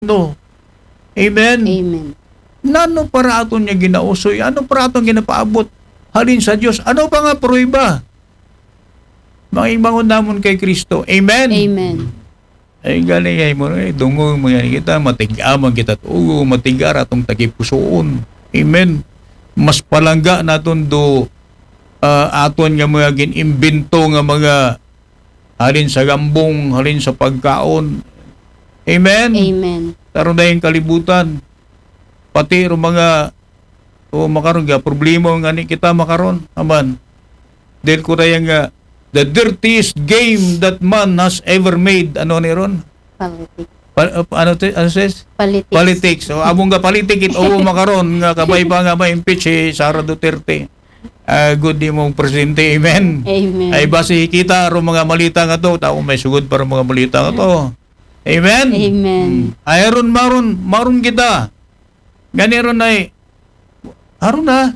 No. Amen. Amen. Nano para aton niya ginausoy? Ano para aton ginapaabot? Halin sa Dios. Ano pa nga prueba? Mangibangon namon kay Kristo. Amen. Amen. Ay galing ay mo dungo mo yan kita matigaman kita tugo matigar atong tagipusoon. Amen. Mas palangga naton do aton nga mga ginimbento nga mga halin sa gambong, halin sa pagkaon. Amen. Amen. Karon dayong kalibutan pati ro mga makaron ga problema nga ni kita makaron aman. Dahil ko rayang nga the dirtiest game that man has ever made. Ano ni ron? Politics. Ano says? Politics. Politics. So, among nga politik o makaron nga kabay pa nga ma-impeach si Sara Duterte. Good di mong presidente. Amen. Amen. Ay basi kita ro mga malita nga to. Tao may sugod para mga malita nga to. Amen. Amen. Ayron maron kita. Ganiron ay aron na.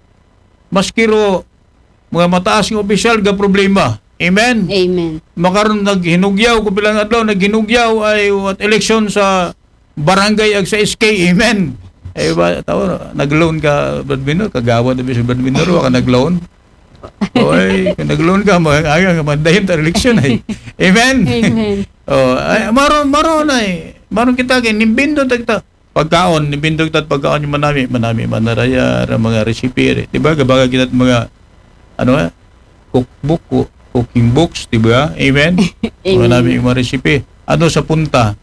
Maskiro mga mataas ng opisyal ga problema. Amen. Amen. Makaron naghinugyaw ko bilang adlaw naghinugyaw ay what election sa barangay ag sa SK. Amen. Ay ba tawo nagloan ka badminor kagawa na sa badminor wa ka nagloan. Oy, kung nagloan ka aga nga mandayon ta election ay. Amen. Amen. Ay maron ay. Maron kita kay nimbindot ta pagkaon nimbindot ta pagkaon yung manami manaraya ra mga recipe. Diba gabaga kita mga cookbook, cooking books, diba? Amen? Mga namin yung mga recipe. Ano sa punta?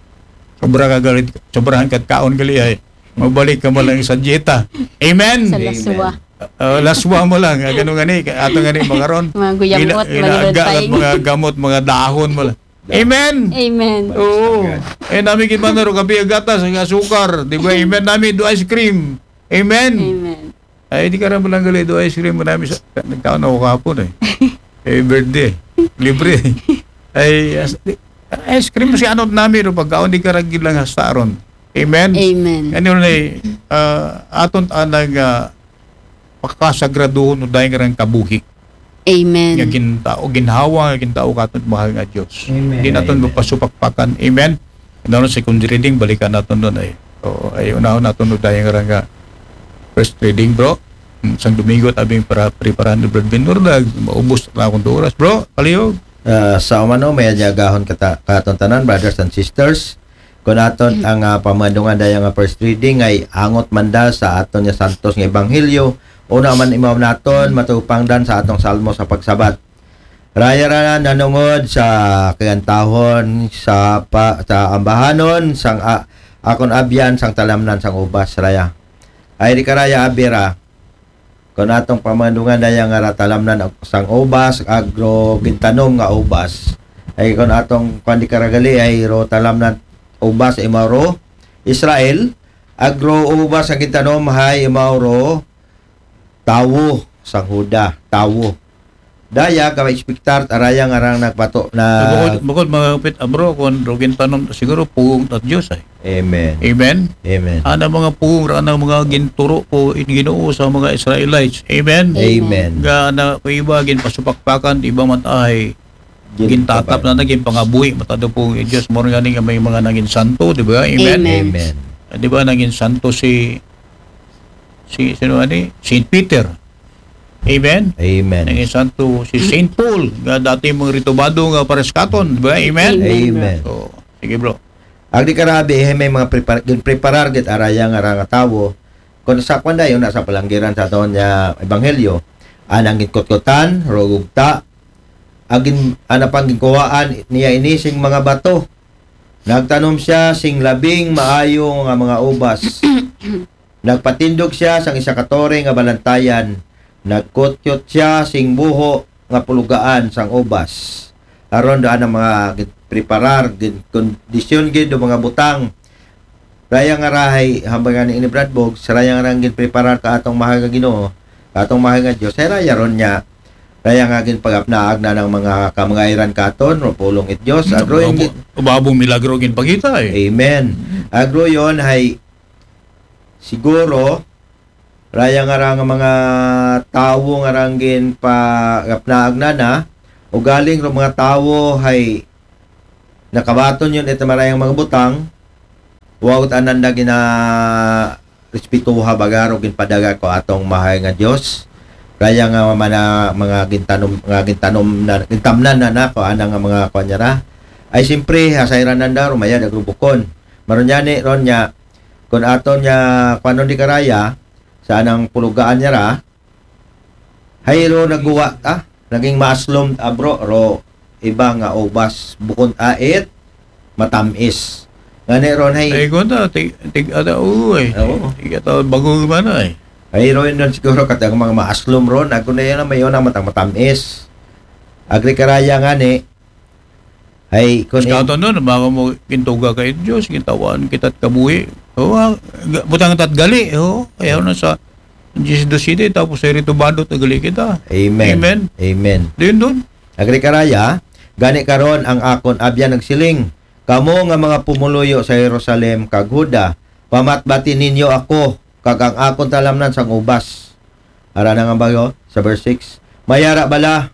Sobrahan kat kaon gali ay. Magbalik ka mo lang sa dieta. Amen? Sa laswa. Laswa mo lang. Ganun gani. Ato gani mga ron. Mga guyamot, Inaaga at mga gamot, mga dahon mo lang. Amen? Amen. Oo. Namin kinmanaro kapi gatas, ang asukar. Diba? Amen? Namin do ice cream. Amen? Amen. Ay, di ka rin palang gali do ice cream mo namin sa nagtaon ako kahapon birthday. Libre. Ay, ice cream si anot namin pagkaon di ka ragil lang hasta aron. Amen? Amen. Ano na aton anang pagkasagraduhon no dahil nga kabuhi. Amen. Nga gintao, ginhawa, nga gintao katon mahal nga Diyos. Amen. Di naton mapasupakpakan. Amen? Ano sa second reading, balikan naton doon ay. Ay, unahon naton no dahil nga first reading, bro. Isang Domingo tabing para preparahan ni Brad Benur maubos na akong 2 oras, bro. Palihog. Sa umano may agahon katon tanan, brothers and sisters. Kung aton ang pamandungan dayang first reading ay angot manda sa aton nga santos nga ebanghelyo. Una man imaw naton matupangdan sa atong salmo sa pagsabat. Raya ra nanungod sa kagantahon sa ambahanon sang akon abyan sang talamnan sang ubas raya. Ay di karaya abira kung atong pamandungan daya nga talamnan sang ubas agro gintanom nga ubas ay kung atong pandikaragali ay ro talamnan ubas imaro Israel agro ubas ang gintanom hay imaro tawo sang Huda tawo daya ka expectar araya nga rang nagpato na Bukod mga kapit, bro, kung rogin tanom, siguro pugong at Diyos ay. Amen. Amen? Amen. Ana mga pugong, ana mga ginturo po ginoo sa mga Israelites. Amen? Amen. Nga na iba ginpasupakpakan, iba matahay gintatap na naging pangabuhi matado po Diyos mo nga nga may mga naging santo, di ba? Amen? Amen. Di ba naging santo si sino ani? Saint Peter. Amen? Amen. Naging santo si Saint Paul nga dati mong ritubado nga pareskaton, di ba? Amen? Amen. So, sige bro. Agdi karabi may mga preparar git araya nga nga tawo kun sa kwanda yon nasa palanggiran sa taon nya ebanghelyo anang gitkotkotan rogugta agin ana pang gikuwaan niya inising mga bato nagtanom siya sing labing maayo nga mga ubas nagpatindog siya sang isa ka tore nga balantayan nagkutyot siya sing buho nga pulugaan sang ubas aron daan ang mga preparar kondisyon gid do mga butang raya nga rahay hambangan ni Bradbog saraya nga gid preparar ka atong mahal nga Ginoo atong mahal nga Dios raya ron nya raya nga gid pagapnaag na ng mga kamangairan katon ro pulong it Dios agro Ubabong milagro gin pagita eh. amen agro yon hay siguro raya nga ra nga mga tawo nga ranggin pagapnaag na o galing ro mga tawo hay nakabaton yun ito marayang mga butang Wa tanan na gina respetuha bagaro ginpadaga ko atong mahay nga Dios. Kaya nga mga gintanom na gintamnan na ko ana nga mga kuanyara. Ay simpre hasayran nanda rumaya nagrubukon. Maron yani ron nya kun aton nya panon di karaya sa anang pulugaan niya ra hayro nagguwa naging maaslom abro ro iba nga ubas bukod ait matamis ngani ron Ay, kung ta, tig ata, uy. Oo. Tig ata, bago man ay. hayro yun siguro katang mga maaslom ron ako na yan mayon ang matamis agri karaya ngani ay kun Kato nun, baka mo kintuga kay Diyos, kintawan kitat kabuhi. Butang tat gali. Ayaw na sa Jesus City, tapos ay rito badot, gali kita. Amen. Amen. Amen. Doon doon. Agri karaya, gani karon ang akon abyan nagsiling. Kamo nga mga pumuluyo sa Jerusalem kag Huda, pamatbati ninyo ako kag ang akon talamnan sang ubas. Ara na nga bayo sa verse 6. Mayara bala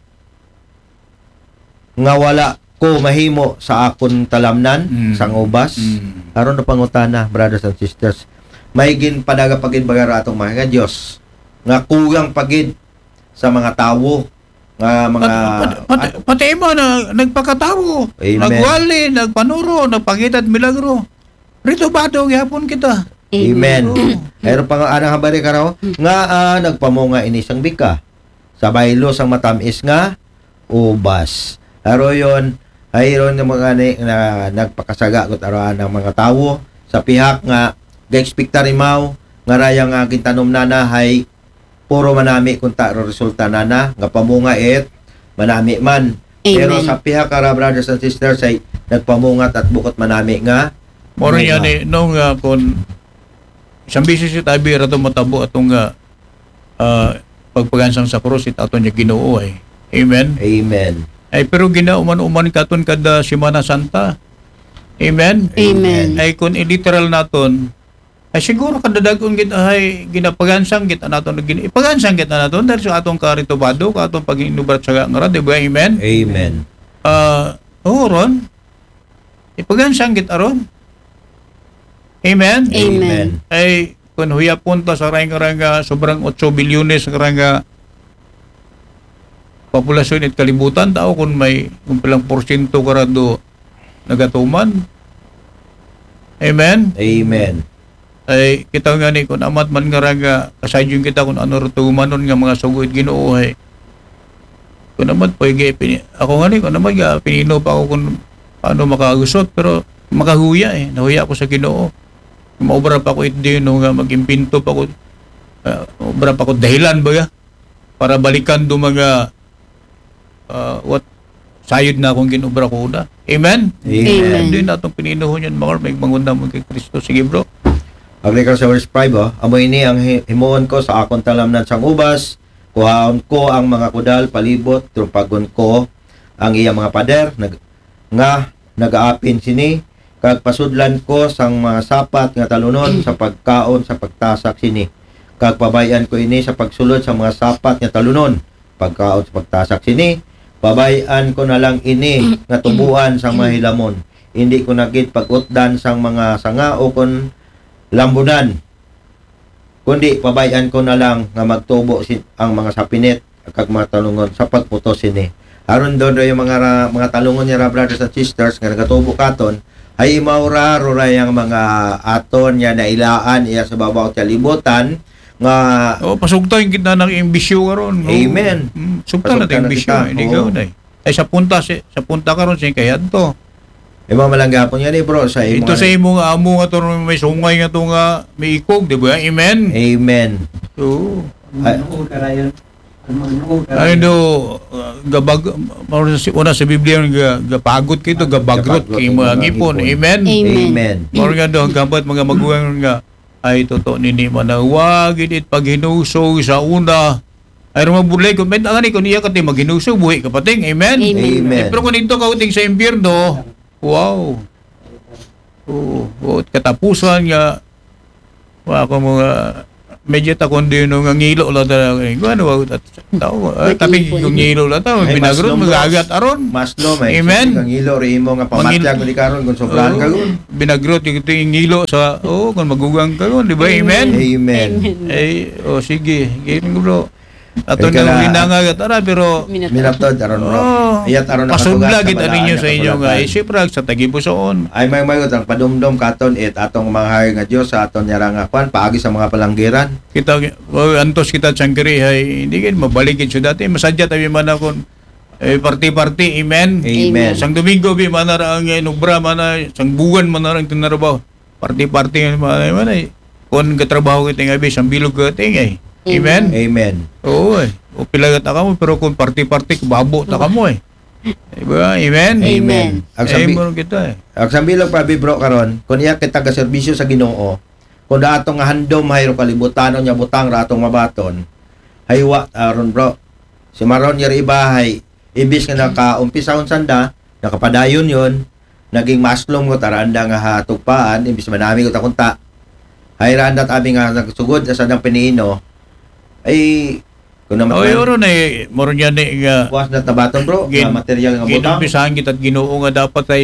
nga wala ko mahimo sa akon talamnan sang ubas. Aron na pangutana, brothers and sisters. Maigin padaga pagin bagara atong mga Dios nga kugang pagid sa mga tawo nga mga Pati mo na nagpakatawo, Amen. nagwali, nagpanuro, nagpangitad milagro. Rito badong yapon kita. Amen. Oo. Pero pang anang habari karaw nga nagpamunga ini sang bika sa baylo sang matamis nga ubas. Aro yon ayron ng mga na nagpakasaga got araw ng mga tawo sa pihak nga ga-expecta rimaw nga raya nga gintanom nana hay puro manami kung ro resulta nana nga pamunga manami man. Pero sa pihak kara brothers and sisters ay nagpamungat at bukot manami nga Moro bunga. yan nung kung isang bisis si tabi rato matabo atong pagpagansang sa krus aton niya Ginoo ay. Amen. Amen. Ay pero ginauman-uman katon kada Semana Santa. Amen. Amen. Ay kung literal naton ay siguro kadadagon kita ay ginapagansang kita naton ipagansang kita naton dahil sa atong karitubado ka atong pag-inubrat sa ngara di ba? Amen. Amen. Ron ipagansang kita ron. Amen. Amen. Ay kung huya punta sa ranga sobrang 8 bilyones nga populasyon at kalibutan tao kung may kung pilang porsyento karado nagatuman. Amen. Amen. Ay kita nga ni kung amat man nga kasadyon kita kung ano rutumanon nga mga sugod Ginoo ay kung amat pwede ako nga ni kung amat nga pinino pa ako kung paano makagusot pero makahuya nahuya ako sa Ginoo. Maubra pa ko iti no nga magimpinto pa ko obra pa ko dahilan ba para balikan do mga what sayod na akong ginubra ko na. Amen? Amen. Hindi na itong pininuhon yan, mga may mangunda mo kay Kristo. Sige bro. Aglikar sa verse 5, amoy ini ang himuon ko sa akong talamnan sang ubas, kuhaon ko ang mga kudal palibot, trupagon ko ang iyang mga pader, nagaapin sini, kag pasudlan ko sang mga sapat nga talunon sa pagkaon sa pagtasak sini. Kag pabayan ko ini sa pagsulod sa mga sapat nga talunon, pagkaon sa pagtasak sini. Pabayan ko na lang ini nga tubuan sang mga hilamon. Hindi ko nagit pagutdan sang mga sanga o kon lambunan. Kundi pabayan ko na lang nga magtubo ang mga sapinit kag mga talungon sa pagputos sini. Aron doon yung mga talungon niya brothers and sisters nga nagatubo katon ay imaura yang mga aton niya na ilaan iya sa babaw sa libutan nga pasugtan kita ng imbisyo karon. Amen. Sugtan natin imbisyo. Hindi ka unay. Ay sa punta karon sa kayad to. Imo malanggapon yan bro sa imo. Ito sa imo nga amo nga to may sungay nga to nga may ikog, di ba? Amen. Amen. Oo. Ay, Ay do gabag una sa Biblia gapagod kito gabagrot kay mga ngipon. Amen. Amen. Moro nga do gambat mga maguwang nga ay totoo nini manawag it paghinusog sa una ay rumabulay kung may angani kung iya kati maghinusog buhi kapating. Amen. Amen. Pero kung ito kauting sa impyerno, wow. Oo, katapusan nga wa ko mga medyo ta kundi no nga ngilo la ta ano wa tao tapi yung ngilo la ta Ay, binagro mas magagat aron Maslo may Amen. kang ilo ri imo nga pamatyag mo di karon kung sobrahan ka gun. binagrot yung ngilo sa kung magugang ka gun di ba amen Amen. ay sige gini ko bro ato Ay, kala- na linangagat ara pero Minatod aron bro. Iyat aron pasudla gid ninyo sa inyo nga isiprag sa tagipusoon Ay may ang padumdum katon atong mga hari nga Dios sa aton yara nga kwan paagi sa mga palanggiran. kita antos kita tsangkiri hay hindi gid mabalik gid sa dati masadya tabi man akon party amen Amen. sang Domingo bi manara ang inubra mana sang buwan manara ang tinarabaw party man ay kon gatrabaho kita nga bi sang bilog ka tingay amen Amen. oo o pilagat ka mo pero kung party babo ta ka mo diba amen Amen. Ang ay sabi mo kita ang sambilog pa bro karon kun iya kita ga serbisyo sa Ginoo kun atong nga handom hayro kalibutanon nya butang ra atong mabaton haywa aron bro si maron yari ibahay ibis nga nakaumpisahon sanda nakapadayon yon naging maslom ko taranda nga hatugpaan ibis manami ko takunta hayran dat abi nga nagsugod sa sadang piniino ay kung naman oy oro na moro niya nga was na tabaton bro Gin- nga material nga butang ginumpisahan kita at Ginoo nga dapat ay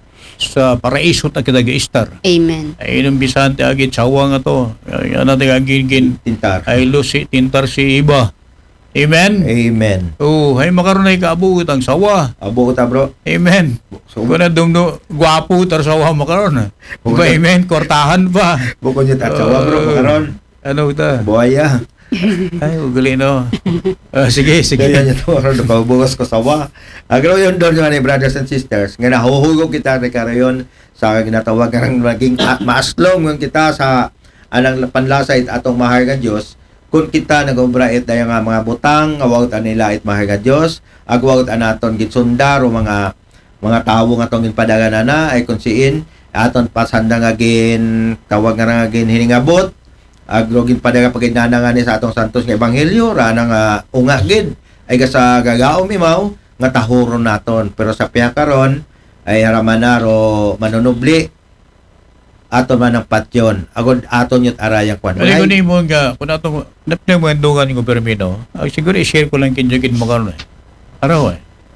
sa paraiso ta kita ga-star Amen. ay inumpisahan ti agit sawa nga to yan natin agin tintar ay lusi tintar si iba amen amen ay makaroon na ikaabugot ang sawa abo ta bro amen so kung na dumno gwapo tar sawa makaroon ba amen kortahan pa bukod niya tatsawa bro karon ano ta buhaya ay ugali no sige kaya niya to karon napabugas ko sawa agro yon doon ni brothers and sisters nga nahuhugog kita ni karayon sa ginatawag nga maging maaslong ng kita sa anang panlasa it atong mahal nga Dios kung kita nagobra it dayang nga mga butang nga wawt nila it mahal nga Dios agwawt anaton gitsundar o mga tawo nga tong ginpadaganan na ay kung siin aton pasanda nga gin tawag nga gin hiningabot agrogin padaga pagidnana nga ni sa atong santos nga ebanghelyo rana nga unga gid ay sa gagaom imaw nga tahuron naton pero sa piha karon ay haramanaro manunubli aton man ang patyon agod aton yut arayang kwan Ay, kung mo nga, kung nato, napnang mga dungan ng gobyerno, siguro i-share ko lang kinjagin mo karon araw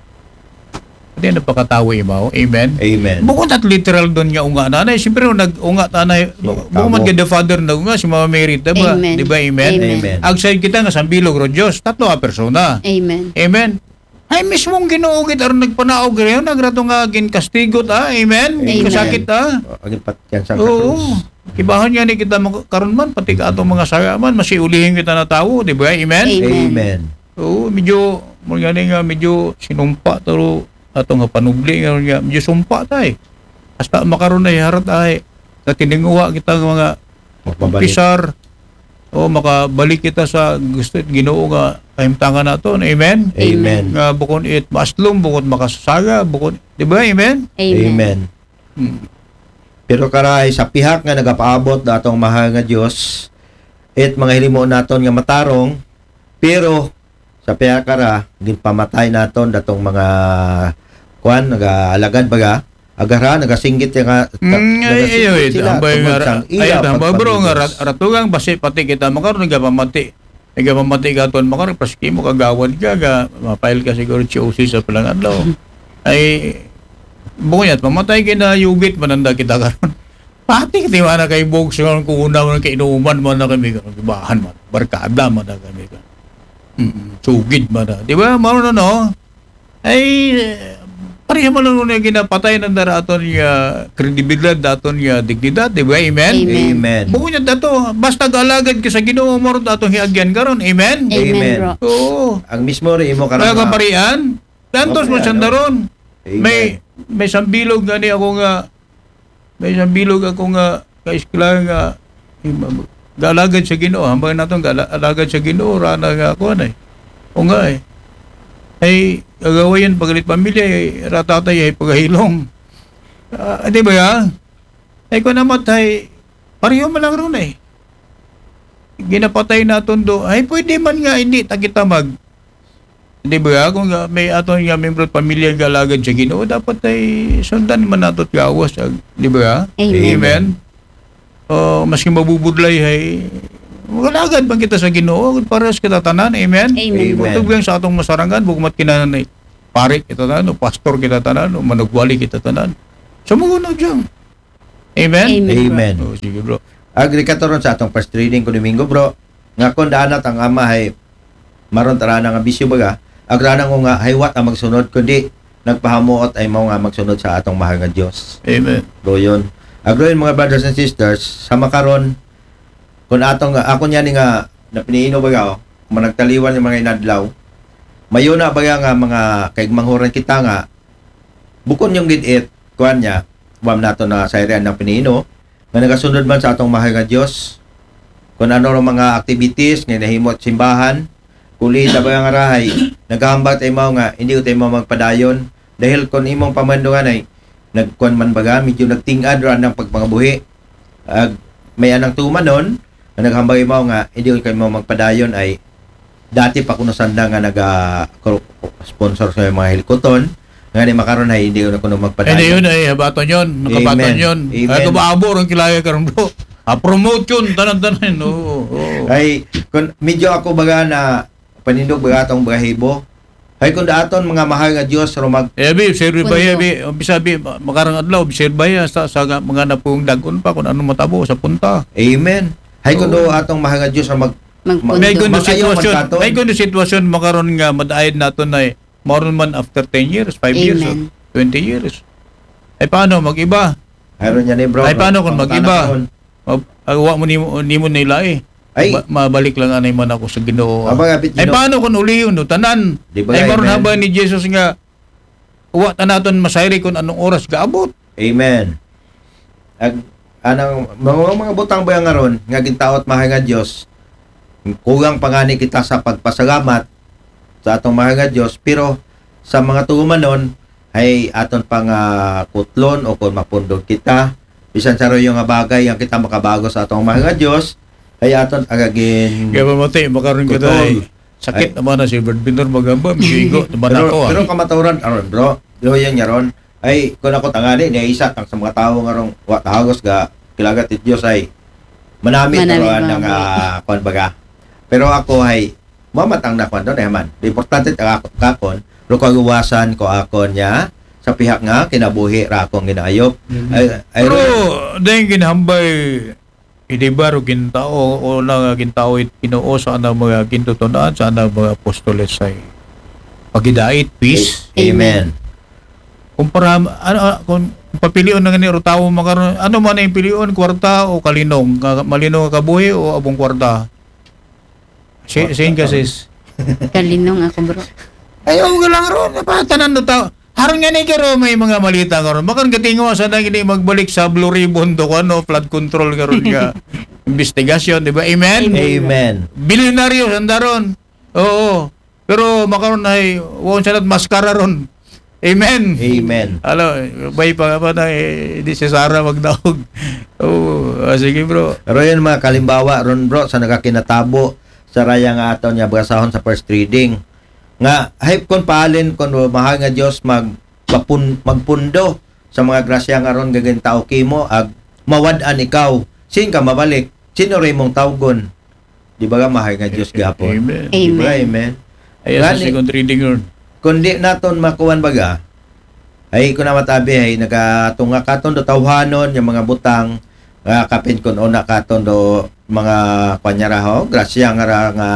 Hindi napakatawa imaw. Amen. amen Bukod at literal doon nga unga nanay. Siyempre nag-unga tanay. Bukod man the father na unga, si Mama Mary, diba? Amen. Diba? Amen. Amen. Outside kita nga sambilog ro Diyos, tatlo ka persona. Amen. Amen. Ay mismong Ginoo aron nagpanaog reyo nagrato nga ginkastigo ta. Amen. Amen. Kasakit ta. agin patyan sa Oo. Kibahon nga ni kita karon man pati ka atong mga sagaman masiulihin kita na tawo, di ba? Amen. amen Oo, medyo mo nga medyo sinumpa pero atong nga panubli nga medyo sumpa tay. Hasta makaron na harat ay sa tininguha kita ng mga magpabalik pisar o makabalik kita sa gusto Ginoo nga kahimtangan naton. Amen. amen Nga bukod it maslom, bukod makasasaga, bukod, di ba? Amen. amen Hmm. Pero karay sa pihak nga nagapaabot datong mahal nga Dios et mga hilimo naton nga matarong pero sa pihak kara ginpamatay naton datong mga kwan nagaalagad baga agara nagasinggit nga Tambay nga tambay bro nga ratugang basi pati kita makaron nga pamati gaton makaron paski mo kagawad ka ga mapail ka siguro COC sa palang adlaw ay bukod pamatay kina yugit mananda kita karon pati kita na kay box kung una man kay inuman man na kami bahan man barkada man na kami sugid man na di ba mao no ay pareha man lang na ginapatay ng daraton niya kredibilidad daton niya dignidad di ba amen amen bukod niya dato basta galagad ka sa Ginoo mo daton hiagyan karon amen Amen. Bro. oo ang mismo rin mo kaya karon kaparian tantos mo Kaparian, sandaron Amen. may sambilog gani ako nga may sambilog ako nga kaiskla nga galagad sa Ginoo hambang naton galagad sa Ginoo rana nga ako na o nga ay gagawayan pagalit pamilya ratatay ay pagahilong di ba ya ay kung namatay pareho man lang ron ginapatay naton do ay pwede man nga hindi ta kita mag di ba kung may aton nga membro pamilya galagad sa Ginoo dapat ay sundan man natot gawas di ba Amen. amen maski mabubudlay ay Magalagad bang kita sa Ginoo parehas kita tanan. Amen. Amen. Amen. Butog lang sa atong masarangan bugmat kinahanglan pare kita tanan o pastor kita tanan o manugwali kita tanan. Sumugunod diyan. Amen. Amen. Oh, sige bro. Agri ka to ron sa atong first reading ko Domingo, bro. Nga kon daanat ang ama hay maron tarana nga bisyo baga. Agrana ko nga haywat ang magsunod kundi nagpahamuot ay mao nga magsunod sa atong mahal nga Dios. Amen. Bro yun. Agro yun mga brothers and sisters, sa makaron kung atong ako niya ni nga napiniino baga managtaliwan yung mga inadlaw. Mayo na baga nga mga kaigmanghuran kita nga bukod yung gid-it kuan niya wam nato na sa area ng piniino nga nagasunod man sa atong mahal nga Dios. Kung ano ro mga activities nga nahimot simbahan, kuli sa baga nga rahay, nagahambak tayo mao nga hindi tayo mo magpadayon dahil kung imong pamandungan ay nagkuan man baga medyo nagtingad ra ng pagpangabuhi. May anang tuman nun na naghambay mo nga hindi kayo mo magpadayon ay dati pa kuno sanda nga sponsor sa mga hilikoton nga ni makaron ay hindi ko kuno magpadayon. Hindi yun ay habaton yun. Nakabaton Amen. yun. Amen. Ay kabaabo rin kilaya karon bro. Promote yun. Tanan-tanan. Oo. Ay kun medyo ako baga na panindog baga atong baga hibo. Ay kung daaton mga mahal nga Dios ro mag Ebi, sir Pundo. Baya, bisabi, makarang adlaw, sir Baya, sa mga napong dagon pa, kung ano matabo sa punta. Amen. Hay kun do atong mahal nga Dios ro mag Magpundo. May gundo Makayo, sitwasyon, magkaton. may gundo sitwasyon, makaroon nga, madaayad nato na maroon man after 10 years, 5 years, Amen. or 20 years. Ay paano, mag-iba? Hayron niya ni bro. Ay, paano kung Pangutana mag-iba? karon. Agawa mo ni mo nila eh. Ay, Mabalik lang anay man ako sa Ginoo. abang apit Ay paano kung uli yun, no? Tanan. Di ba, Ay maroon amen? haba ni Jesus nga, uwa ta naton masayri kung anong oras gaabot. Amen. Anang mga butang ba nga ron nga gintaot mahal nga Dios. Kugang pangani kita sa pagpasalamat sa atong mahal nga Dios pero sa mga tumanon ay aton pang kutlon o kung mapundog kita bisan sa yung nga bagay ang kita makabago sa atong mahal nga Dios ay aton agagin Kaya mamati, makaroon ka Kutol. tayo. Sakit naman na si Brad Pintor magamba, migigo, naman ako. pero kamaturan aron bro do yan nga ron ay kung ako tangani niya isa tang sa mga tao nga ron wa tahagos ga kilagat ti Dios ay manami Manami karon ba? ng kuan baga pero ako ay mamatang na kuan don man importante ta kakon ro kagawasan ko ako niya sa pihak nga kinabuhi ra akong ginaayop ay Pero, dahil ginahambay, hindi ba ro gintao o lang gintao Ginoo sa anang mga gintutunan sa anang mga apostoles ay pagidait, peace. amen Kumpara, kung papilion na ganito tao makaroon, ano man ang pilion, kwarta o kalinong? Malinong ka kabuhi o abong kwarta? Same kasi. Kalinong ako, bro. Ayaw ka lang ron, napatanan na tao. Harang nga ni karo may mga malita ka ron. Makan katingo sa na gini magbalik sa Blue Ribbon do ano, flood control ka ron ka. Investigasyon, di ba? Amen? amen Bilyonaryo, sanda ron. Oo. Pero makaroon ay, huwag siya na't maskara ron. Amen. amen Alo, bay pa na di si Sarah magdaog. Oo, sige bro. pero yun mga kalimbawa ron bro sa nagakinatabo sa raya nga aton niya basahon sa first reading nga hype kon paalin kon mahal nga Dios magpundo sa mga grasya nga ron gagawin tao kimo ag mawad-an ikaw sin ka mabalik sino ray mong tawgon di ba nga mahal nga Dios gapon Amen. di ba Amen. amen Ay, sa Gani. second reading yun. kundi naton makuan baga ay kun matabi ay nagatunga katon do tawhanon yung mga butang nga kapin kun una katon do mga kwanyara ho grasya nga ra nga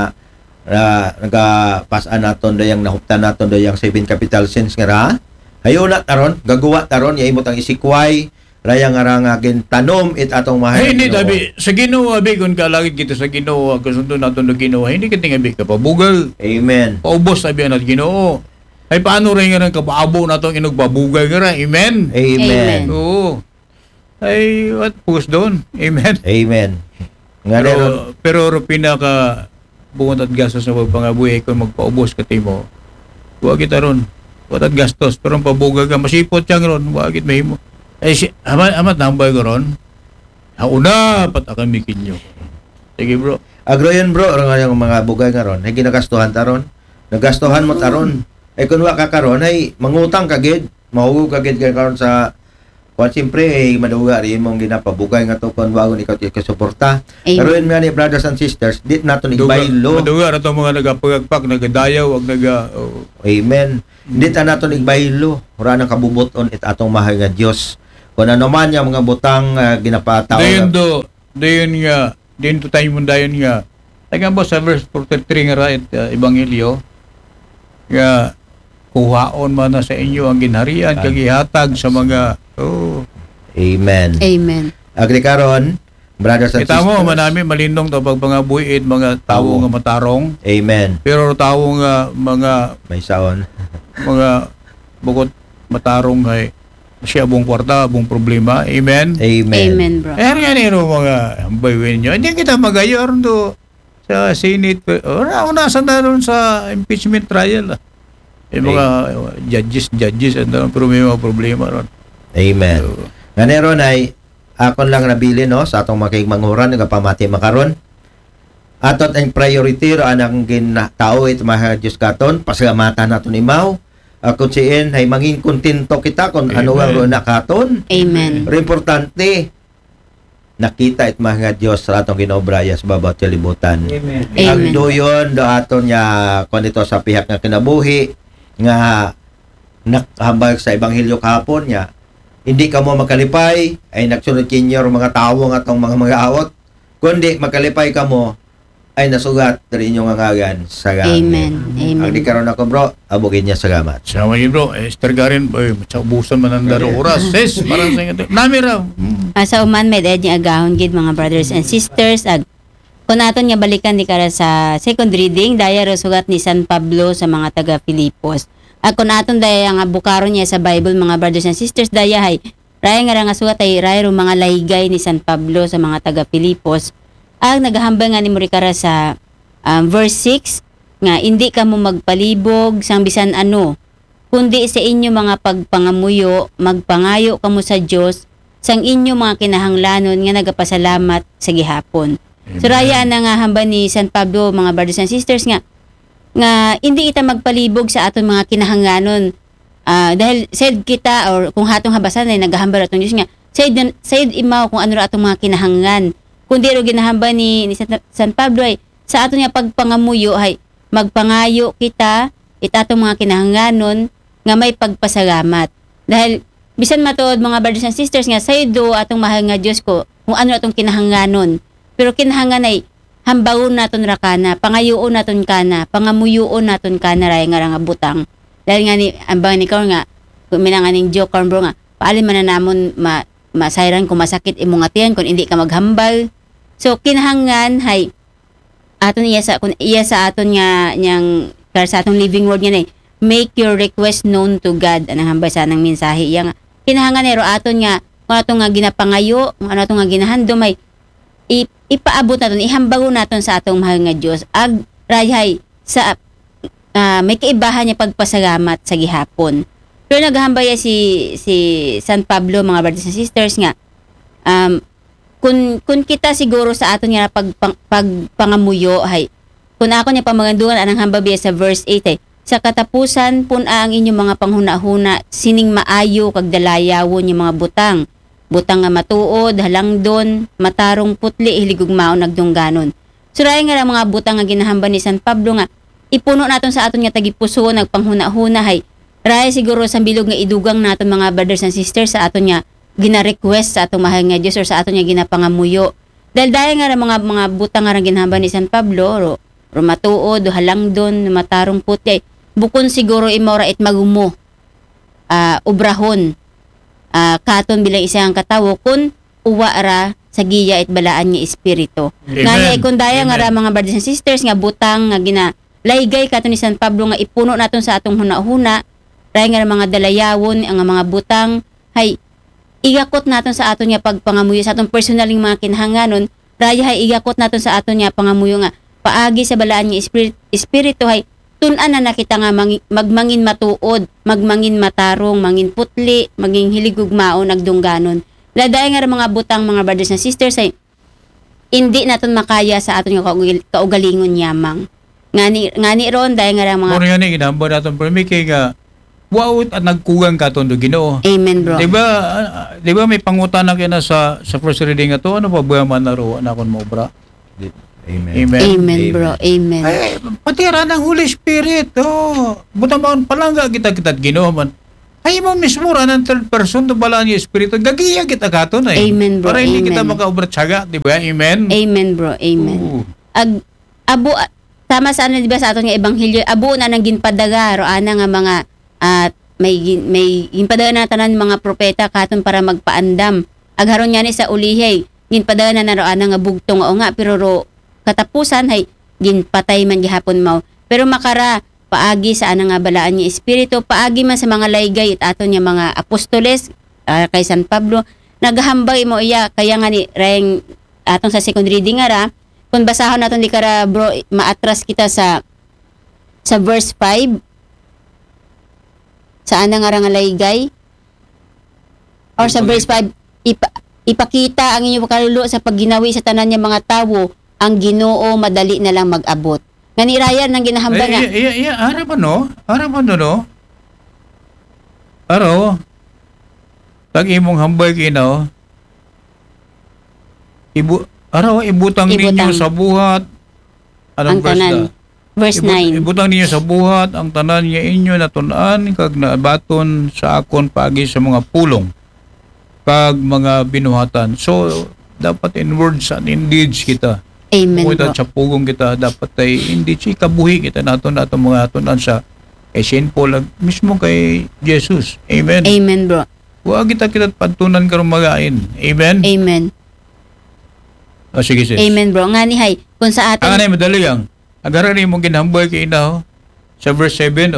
nagapasan naton do yang nahuptan naton do yang 7 capital sins nga ra hayuna taron gagawa taron ya imot ang isikway raya nga ra nga gintanom it atong mahal Ay, hindi, tabi. Sa Ginoo, abi, kung kalagit kita sa Ginoo, kasundo natin na Ginoo, hindi kita nga, abi, kapabugal. amen Paubos, sabi ang Ginoo. Ay, paano rin nga rin kapaabo na itong inugbabugal nga rin? Amen? amen Amen. Oo. Ay, what? Pugus doon. Amen? amen nga ron Pero pinaka bungot at gastos na pagpangabuhi kung magpaubos ka timo. Huwag kita ron. Huwag at gastos. Pero ang pabugal ka, masipot siyang ron. Huwag it mahimo. Ay, amat nambay ko ron. Hauna, patakamikin nyo. Sige bro. agro yun bro nga yung mga bugay nga ron ay ginagastuhan taron nagastuhan mo taron ay kun wa ka karon ay mangutang ka gid mahugog ka gid ka karon sa Kung siyempre, maduga rin mong ginapabugay nga to kung wagon ikaw ikasuporta. Amen. Pero yun nga ni brothers and sisters, di natin igbaylo. Maduga na itong mga nagapagagpak, nagadayaw, wag Amen. Hindi ta natin igbaylo. Wala nang kabubuton it atong mahal nga Diyos. Kung ano man yung mga butang ginapataw. Dayon nga, din to tayo mo dayon nga. Tagang ba sa verse 43 nga right, Ebanghelyo, nga, kuhaon man na sa inyo ang ginharian, kagihatag sa mga, Amen. Amen. Agri karon, brothers and kita sisters. mo, manami, malindong to pag mga buhit, mga tao nga matarong, Amen. pero tao nga, mga May saon. bukod matarong ay siya buong kwarta, buong problema. Amen? Amen. Amen, bro. Eh, nga niro mga bayuin nyo. Hindi kita magayor do sa Senate. Una na doon sa impeachment trial. Yung mga judges, pero may mga problema ron. Amen. Nga nero ay, akon lang nabili no, sa atong makigmanguran, nga pamati makaron. Atot ang priority ro anang ginatao it mga Diyos katon, pasalamatan naton imaw. Kung siin, ay mangin kontento kita kung ano ang ro nakaton. Amen. Pero importante, nakita it mga Diyos sa atong ginobraya sa bawat kalibutan. Amen. Ang Amen. doyon do aton niya kung dito sa pihak nga kinabuhi nga nakahambal sa ebanghelyo kahapon niya, hindi ka mo makalipay ay nagsunod kinyo mga tao nga atong mga awat, kundi makalipay ka mo ay nasugat diri inyong angagan sa langit. Amen. Amen. Ang di karon ako bro, abugin niya salamat. Sama yun bro, Esther Garin, matsabusan man ang daro oras. Sis, parang sa inyo. Nami raw. Sa uman med edya agahon gid mga brothers and sisters ag kung naton nga balikan di kara sa second reading daya ro sugat ni San Pablo sa mga taga Filipos. Ag kung naton daya nga bukaron niya sa Bible mga brothers and sisters daya hay raya nga sugat ay raya ro mga laygay ni San Pablo sa mga taga Filipos. Ag naghambal nga ni Murikara sa verse 6 nga hindi ka mo magpalibog sang bisan ano kundi sa inyo mga pagpangamuyo magpangayo kamo sa Dios sang inyo mga kinahanglanon nga nagapasalamat sa gihapon. So raya na nga hamba ni San Pablo mga brothers and sisters nga hindi kita magpalibog sa aton mga kinahanglanon dahil said kita or kung hatong habasan ay naghahambal atong Dios nga said imaw kung ano ra atong mga kinahanglan kundi ro ginahamba ni San Pablo ay sa aton nga pagpangamuyo ay magpangayo kita atong mga kinahanglanon nga may pagpasalamat dahil bisan matuod mga brothers and sisters nga saydo atong mahal nga Dios ko kung ano atong kinahanglanon pero kinahanglan ay hambawon naton ra kana pangayoon naton kana pangamuyoon naton kana ray nga butang dahil nga ni ambang ni karon nga minang aning joke karon bro nga paali man na namon masayran kung masakit imong atiyan kung hindi ka maghambal. So kinahanglan hay aton iya sa aton nga nyang sa atong living word nga make your request known to God anang hambay sa nang mensahe iya nga kinahanglan ero aton nga kung aton nga ginapangayo kung ano aton nga ginahandom ay ipaabot naton ihambagon naton sa atong mahal nga Dios ag rayhay sa may kaibahan niya pagpasalamat sa gihapon. Pero naghambay si San Pablo mga brothers and sisters nga kung kita siguro sa aton nga pagpangamuyo hay kung ako niya pamagandungan anang hambabiya sa verse 8 ay sa katapusan pun-a ang inyong mga panghuna-huna sining maayo kag dalayawon yung mga butang nga matuod halangdon matarong putli hiligugmao nagdungganon. Suraya nga mga butang nga ginahamba ni San Pablo nga ipuno naton sa aton nga tagipuso nagpanghuna-huna hay raya siguro sa bilog nga idugang naton mga brothers and sisters sa aton nga gina-request sa atong mahal nga Diyos or sa aton nga ginapangamuyo. Dahil nga mga butang nga ginahamba ni San Pablo, ro matuod, halangdon, matarong puti, bukon siguro imora it magumo, ubrahon, katon bilang isang katawo, kun uwa ra sa giya it balaan nga espiritu. Nga kung daya nga ra mga brothers and sisters nga butang nga laygay katon ni San Pablo nga ipuno naton sa atong huna-huna, raya nga mga dalayawon, ang mga butang, hay, igakot naton sa aton nga pagpangamuyo sa atong personaling mga kinahanglanon raya hay igakot naton sa aton nga pangamuyo nga paagi sa balaan nga espiritu hay tun-an na nakita nga magmangin matuod magmangin matarong mangin putli maging hiligugmao nagdungganon laday nga mga butang mga brothers and sisters ay hindi naton makaya sa aton nga kaugalingon yamang ngani ron dayon nga mga Muna yan ginahamba natin pero may kay nga wow at nagkugang katon do Ginoo. Amen, bro. Di ba may pangutana kina sa first reading ato, ano pa ba man naro na kon mo bra? Amen. Amen. Amen, bro. Amen. Ay, patira ng Holy Spirit. Oh, butamon palangga kita Ginoo man. Ay mo mismo ra ng third person to bala niya Espiritu. Gagiya kita katon ay. Amen, bro. Para hindi kita Amen. makaobra tsaga, di ba? Amen. Amen, bro. Amen. Oo. Abo tama sa ano, di ba, sa aton nga ebanghelyo, abo na nang ginpadaga ro ana nga mga may ginpadaga na tanan mga propeta katon para magpaandam. Agharon niya ni sa ulihay, ginpadaga na ro ana nga bugtong o nga, pero ro katapusan hay ginpatay man gihapon mao. Pero makara paagi sa ana nga balaan ni Espiritu, paagi man sa mga laygay at aton nga mga apostoles, kay San Pablo naghambay mo iya, kaya nga ni rayang atong sa second reading nga ra, kung basahon natin di kara bro, maatras kita sa verse 5. Saan nga nga laygay? Or sa verse 5, ipakita ang inyong kaluluwa sa pagginawi sa tanan niya mga tawo, ang Ginoo madali na lang mag-abot. Ngani Ryan nang ginahambal nga. Ara man no? Ara man no? Aro. Tag imong hambay kinaw. Ibutang ninyo sa buhat. Anong Ang verse tanan. na? Verse 9. Ibutang ninyo sa buhat ang tanan niya inyo natun-an kag naabaton sa akon paagi sa mga pulong kag mga binuhatan. So dapat in words and in deeds kita. Amen, Kung bro. sa pugong kita dapat ay hindi si kabuhi kita naton mga tunan sa sinful mismo kay Jesus. Amen. Amen, bro. Wa kita pagtunan karong magain. Amen. Amen. Sige sis. Amen, bro. Ngani hay, kung sa Ang aton anay madali ang agaran ni mong ginhambay kay inaw sa verse 7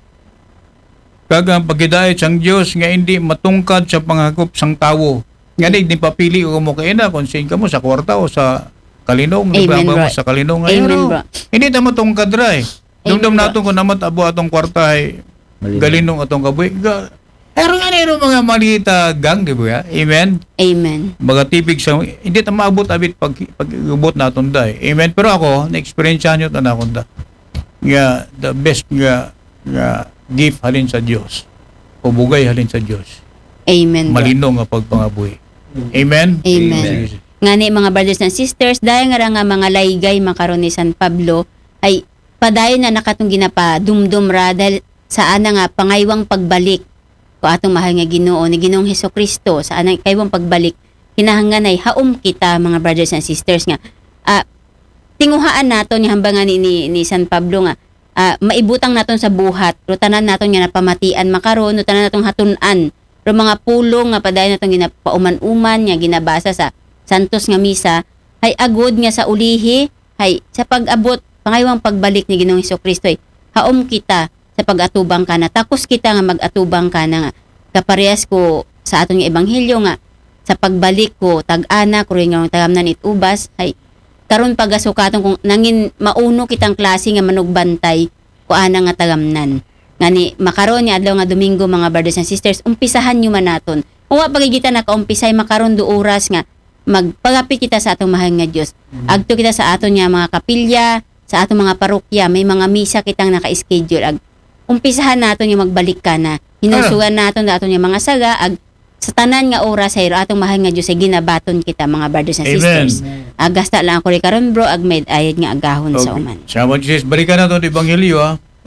kag ang pagidait sang Dios nga hindi matungkad sa pangakop sang tawo. Ngani di papili ko mo kay ina kung sin ka mo sa kwarta o sa kalinong, Amen, nababa mo bro. sa kalinong. Amen, Ayun, bro. hindi ta matungkad ra eh. Dumdum Amen, naton kung namat abo atong kwarta ay Malinaw. galinong atong kabuhi. Pero nga nero mga malita gang, di ba? Amen. Amen. Mga tibig sa hindi ta maabot abit pag-ubot naton da. Amen. Pero ako na-experience nyo ta na akong da. Nga the best nga gift halin sa Dios. O bugay halin sa Dios. Amen, bro. Malino nga pagpangabuhi. Amen. Amen. Sige, sige. Ngani mga brothers and sisters, dahil nga mga laygay makaron ni San Pablo ay padayon na nakatong ginapadumdum ra dahil saan na nga pangaywang pagbalik ko atong mahal nga Ginoo ni Ginoong Hesukristo, saan ang kaywang pagbalik kinahanglan ay haom kita mga brothers and sisters nga tinguhaan naton ni hambangan ni San Pablo nga maibutang naton sa buhat rutanan naton nga napamatian makaron rutanan natong hatun-an ro mga pulong nga padayon naton ginapauman-uman nga ginabasa sa Santos nga misa hay agod nga sa ulihi hay sa pag-abot pangaywang pagbalik ni Ginoong Hesukristo ay haom kita sa pag-atubang ka na takos kita nga mag-atubang ka na nga kaparehas ko sa aton nga ebanghelyo nga sa pagbalik ko tag-ana ko rin nga tagamnan itubas hay karon pagasukaton kung nangin mauno kitang klase nga manugbantay ko ana nga tagamnan ngani makaron ni adlaw nga Domingo mga brothers and sisters umpisahan nyo man naton kung wa pagigita nakaumpisay makaron do oras nga magpagapit kita sa atong mahal nga Dios agto kita sa aton nga mga kapilya sa atong mga parokya may mga misa kitang naka-schedule umpisahan naton yung magbalik ka na. Hinusugan naton aton yung mga saga ag sa tanan nga oras ay atong mahal nga Dios ay ginabaton kita mga brothers and Amen. sisters. Agasta lang ako rin karon bro ag med ayad nga agahon sa uman. Salamat Jesus. Balikan naton ang ebanghelyo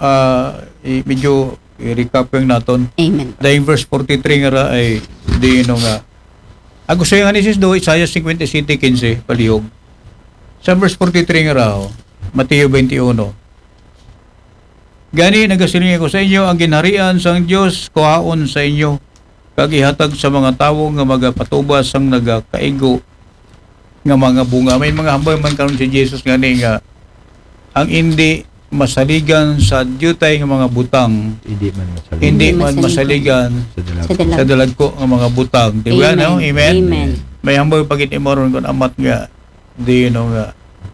medyo i-recap yung naton. Amen. Dahil verse 43 nga ra ay di nga ako sa nga ni sis do Isaiah 57:15 palihog. Sa verse 43 nga ra Mateo 21. Gani nagasiling ko sa inyo ang ginharian sang Dios kuhaon sa inyo kag ihatag sa mga tawo nga magapatubas sang nagakaigo nga mga bunga. May mga hambay man karon si Jesus ngani nga ang hindi masaligan sa diyutay nga mga butang, Hindi man masaligan. hindi man masaligan Sa dalag. Sa dalag. sa dalagko nga mga butang. Di ba no? Amen. Amen. May hambay pagit imoron kon amat nga di nga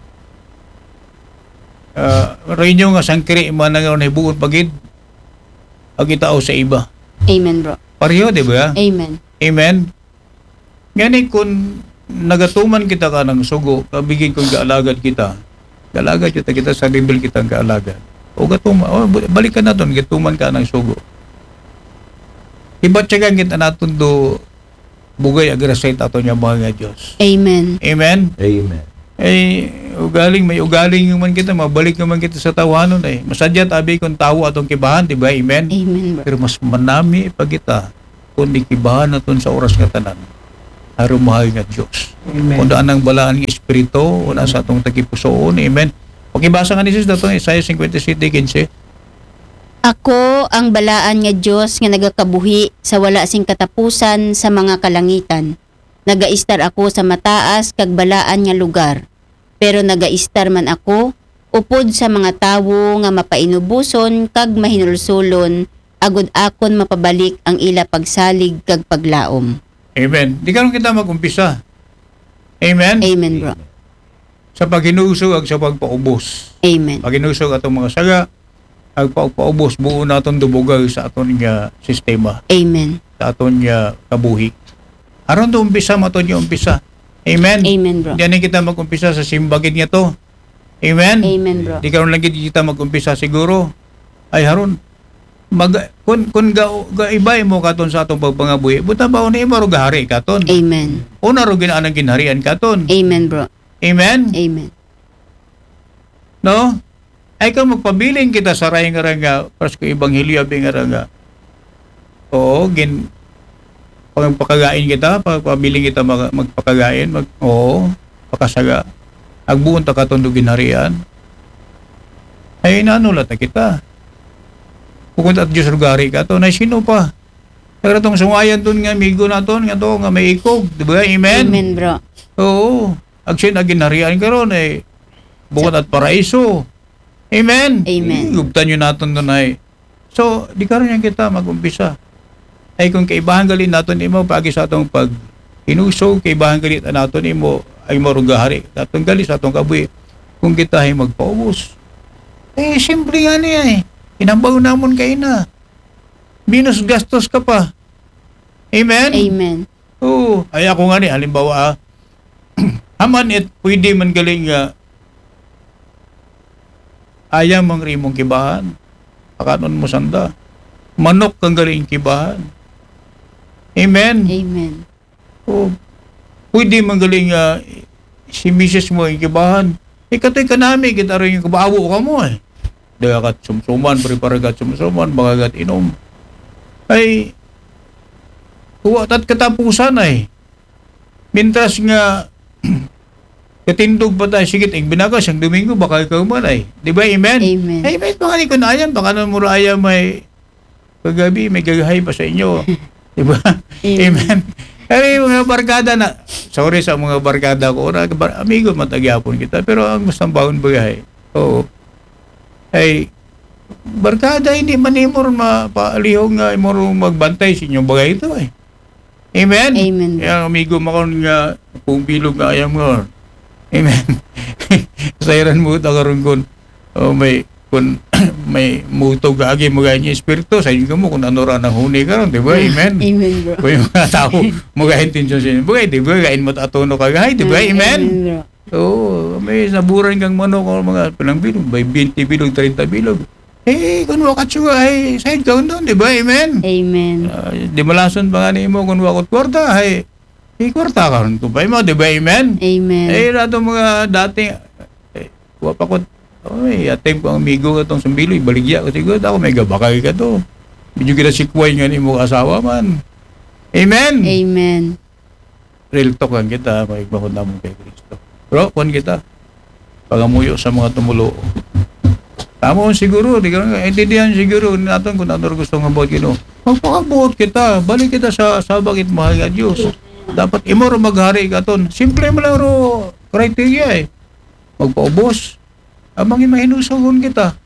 rinyo nga sangkiri man nga nahibuot pagid ag itao sa iba. Amen bro. Pareho di ba? Amen. Amen. Ngani kung nagatuman kita ka ng sugo, kabigin kong kaalagad kita. Kaalagad kita sa rebel kitang kaalagad. O gatuma, balikan naton gatuman ka ng sugo. Ibatsagan kita naton do bugay agrasay aton nga mga Dios. Amen. Amen. Amen. May ugaling man kita, mabalik naman kita sa tawanon Masadya tabi kung tawo atong kibahan, di ba? Amen. Amen, bro. Pero mas manami pa kita kung di kibahan naton sa oras nga tanan. Aron mahal nga Dios. Kung daan ang balaan ng Espiritu, una sa atong tagipusoon. Amen. Pakibasa nga ni Jesus dato Isaiah 57:15. Ako ang balaan nga Dios nga nagakabuhi sa wala sing katapusan sa mga kalangitan. Nagaistar ako sa mataas kag balaan nga lugar. Pero nagaistar man ako upod sa mga tawo nga mapainubuson kag mahinulsulon agud akon mapabalik ang ila pagsalig kag paglaom. Amen. Di karon kita mag-umpisa. Amen. Amen, bro. Sa paghinusog ag sa pagpaubos. Amen. Paghinusog atong mga saga, ag pagpaubos buo naton dubugay sa aton nga sistema, Amen. sa aton nga kabuhi. Aron to umpisa mo aton yung umpisa. Amen. Amen, bro. Diyan kita mag-umpisa sa simbagid nga to. Amen. Amen, bro. Di karon lang gid kita mag-umpisa siguro. Ay haron kun gaibay mo katon sa atong pagpangabuhi, buta ba una imo ro gahari katon. Amen. Una ro ginanang ginharian katon. Amen, bro. Amen. Amen. No? Ay kung magpabiling kita sa ray nga pasko ebanghelyo abi nga oo pagpakagain kita, pagpabiling kita magpakagain, pakasaga. Agbuon ta katon do ginharian. Ay nanula ta kita. Kung at Diyos rugari ka to, na sino pa? Pero itong sungayan doon nga, amigo naton nga to, nga may ikog. Diba? Amen? Amen, bro. Oo. Agsin na ginharian karon bukod at paraiso. Amen? Amen. Guptan nyo natin doon So, di karon yan kita mag-umpisa. Ay kung kaibahan galin naton imo pagi sa atong pag hinusog, kaibahan galit naton imo ay marugahari. Atong gali sa atong kabuhi. Kung kita ay magpaubos. Simple nga niya Inambaw namon kayo na. Minus gastos ka pa. Amen? Amen. Oo. Ay ako nga ni, halimbawa, haman pwede man galing ayaw mong rimong kibahan. Pakanon mo sanda. Manok kang galing kibahan. Amen? Amen. Oo. Pwede man galing si misis mo yung kibahan. Katoy ka namin, kita rin yung kabawo ka mo Dagat sumsuman, preparagat sumsuman, bagagat inom. Ay, huwag at katapusan Mintras nga, katindog pa tayo, sige, binagas, ang Domingo, baka ikaw man Di ba, amen? Amen. Ay, may baka ni kunayan, baka na mura ayaw kagabi, may gagahay pa sa inyo. Di ba? Amen. Kaya mga barkada sorry sa mga barkada ko, amigo, matagyapon kita, pero ang mas nambahon bagay. Oo. Ay, barkada, hindi man imor mapaalihong nga imor magbantay sa inyong bagay ito Amen? Amen. Kaya amigo makon nga, kung bilog nga ayam nga. Amen. Sayran mo ito karoon kung may mutog agi mga niya espiritu, sa inyo mo kung ano ra nang huni karon, di ba? Amen. Amen, bro. Kung yung mga tao, magahin tensyon sa inyo. Bagay, di ba? Gain mo atono kagahay, di ba? Amen. Bro. Oo, may naburan kang manok o mga pilang bilog, may 20 bilog, 30 bilog. Kung wakatsuga, side ka doon, di ba? Amen. Amen. Di malason pa nga ni mo kung wakot kwarta, kwarta ka rin kupay mo, di ba? Amen. Amen. Rato mga dating, wapakot, atim ko ang amigo ka itong sambiloy, baligya ko siguro, ako may gabakay ka to. Medyo kita sikway nga ni mo asawa man. Amen. Amen. Real talk lang kita, maigmahon naman kay Kristo. Bro, kuhan kita. Pagamuyo sa mga tumulo. Tama siguro, di ka intindihan siguro natin kung ano gusto nga buhat kino. Magpakabuot kita, balik kita sa bakit mahal nga Diyos. Dapat imoro maghari ka ton. Simple mo lang ro criteria Magpaubos. Amang mahinusogon kita.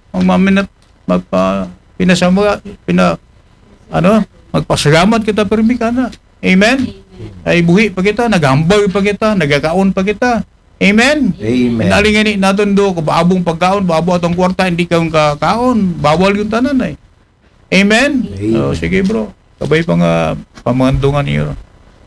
Magpasalamat kita permi ka na. Amen? Ay buhi pa kita, naghambal pa kita, nagakaon pa kita. Amen? Amen. Nalingan natin do, kababong pagkaon, babo atong kwarta, hindi kang kakaon. Bawal yung tanan Amen? Amen. Sige bro, kabay pa nga pamandungan niyo.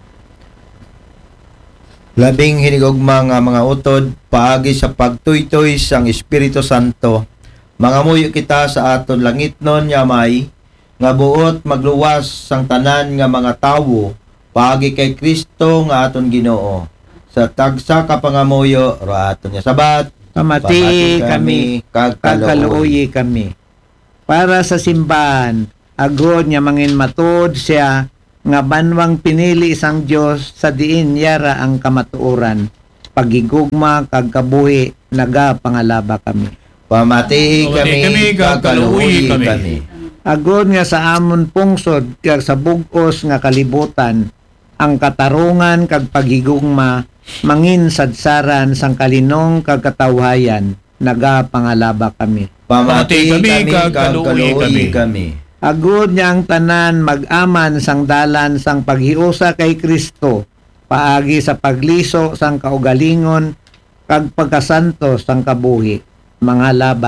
Labing hinigugma nga mga utod, paagi sa pagtuytoy sang Espiritu Santo. Mga muyo kita sa aton langit non yamay, nga buot magluwas sang tanan nga mga tawo paagi kay Kristo nga aton Ginoo. Sa tagsa ka pangamuyo ro aton niya sabat. Pamati kami, kagkaluoy. kakaluoy kami. Para sa simbahan, agod nga mangin matod siya nga banwang pinili isang Dios sa diin yara ang kamatuoran. Pagigugma kag kabuhi naga pangalaba kami. Pamati Pamati kami, kami, kakaluoy kami. kami. Agod nga sa amon pungsod kag sa bug-os nga kalibutan ang katarungan kag pagigugma mangin sadsaran sang kalinong kag katawhayan naga pangalaba kami. Pamati Pamati kami, kami, kakaluoy kakaluoy kami. Agud niya ang tanan mag-aman sang dalan sang paghiusa kay Kristo paagi sa pagliso sang kaugalingon kag pagkasanto sang kabuhi mga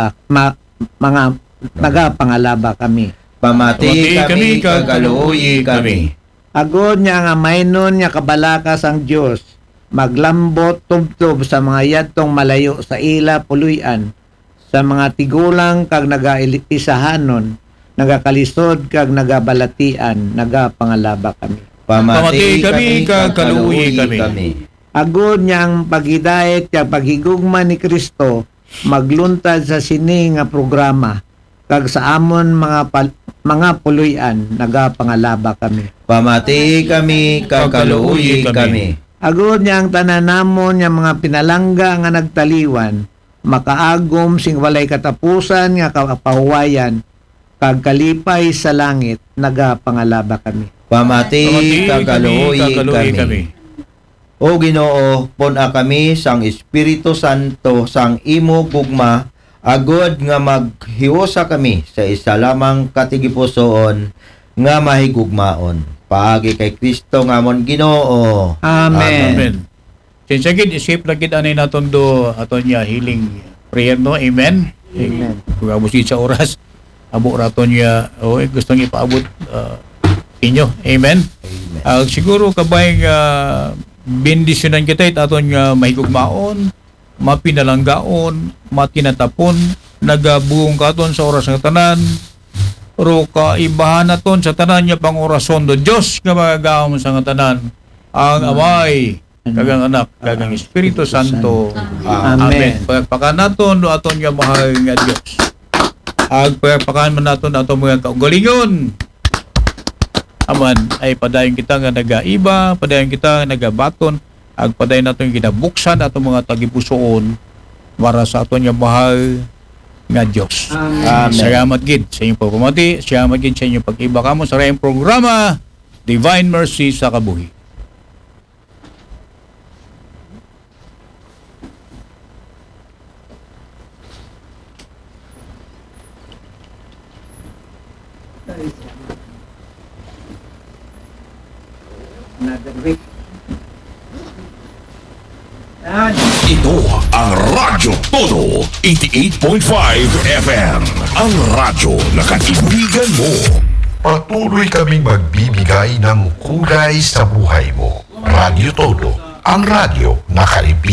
nagapangalaba kami. Pamati kami, kakaluoy kami. Agud niya nga maynon nga kabalaka sang Dios maglambot tubtob sa mga yadtong malayo sa ila puluyan sa mga tigulang kag nagaisahanon nagakalisod kag nagabalatian nagapangalaba kami. Pamati kami, kakaluoy kami. Agud niyang paghidayet kag paghigugma ni Kristo magluntad sa sini nga programa kag sa amon mga puluyan nagapangalaba kami. Pamati kami, kakaluoy kami. Agud niyang tanan namon nga mga pinalangga nga nagtaliwan makaagom sing walay katapusan nga kapahuwayan kag kalipay sa langit nagapangalaba kami. Pamati, kakaluoy kami. O Ginoo, puna kami sang Espiritu Santo sang imo gugma agod nga maghiusa kami sa isa lamang katigipusoon nga mahigugmaon. Paagi kay Kristo nga amon Ginoo. Amen. Amen. Since agad, isip na kita na natin do aton niya healing prayer, no? Amen? Amen. Kung abusin sa oras, abo raton niya, gusto niya paabot inyo. Amen? Siguro kabay bendisyonan kita it aton nga mahigugmaon, mapinalanggaon, matinatapon, nagabuong katon sa oras ng tanan, ro kaibahan naton sa tanan niya pang orason do Diyos nga magagawam sa nga tanan, ang amay, kagang anak, kagang Espiritu Santo. Amen. Pagpakan naton do aton nga mahal nga Diyos. Pagpakan man naton aton mga kaugalingon. Aman ay padayon kita nga nagaiba, padayon kita nga nagabaton, padayon naton ginabuksan atong mga tagipusoon para sa aton nga mahal nga Diyos. Amen. Salamat gid sa inyong pagpamati, salamat gid sa inyong pag-iba kamo sa rayong programa Divine Mercy sa Kabuhi. Ito ang Radyo Todo 88.5 FM. Ang radyo na kaibigan mo. Patuloy kaming magbibigay ng kulay sa buhay mo. Radyo Todo, ang radyo na kaibigan.